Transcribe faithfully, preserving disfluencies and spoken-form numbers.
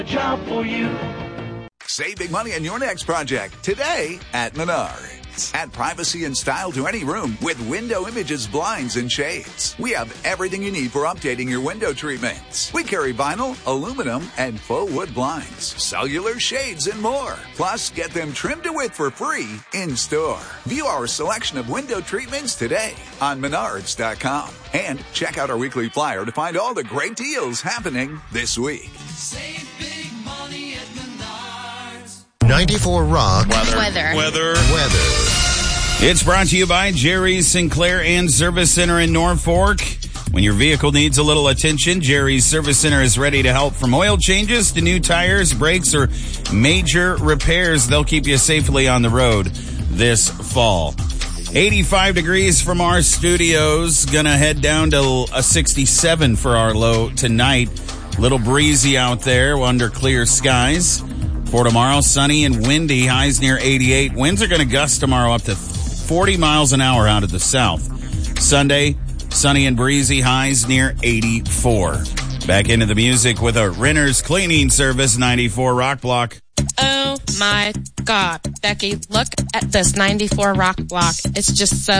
job for you. Save big money on your next project today at Menards. Add privacy and style to any room with Window Images blinds and shades. We have everything you need for updating your window treatments. We carry vinyl, aluminum, and faux wood blinds, cellular shades, and more. Plus, get them trimmed to width for free in store. View our selection of window treatments today on menards dot com. And check out our weekly flyer to find all the great deals happening this week. Save big money at Menards. ninety-four Rock. Weather. Weather. Weather. Weather. It's brought to you by Jerry's Sinclair and Service Center in Norfolk. When your vehicle needs a little attention, Jerry's Service Center is ready to help. From oil changes to new tires, brakes, or major repairs, they'll keep you safely on the road this fall. eighty-five degrees from our studios. Gonna head down to a sixty-seven for our low tonight. Little breezy out there under clear skies. For tomorrow, sunny and windy, highs near eighty-eight. Winds are going to gust tomorrow up to forty miles an hour out of the south. Sunday, sunny and breezy, highs near eighty-four. Back into the music with a Renner's Cleaning Service, ninety-four Rock Block. Oh my God, Becky, look at this ninety-four Rock Block. It's just so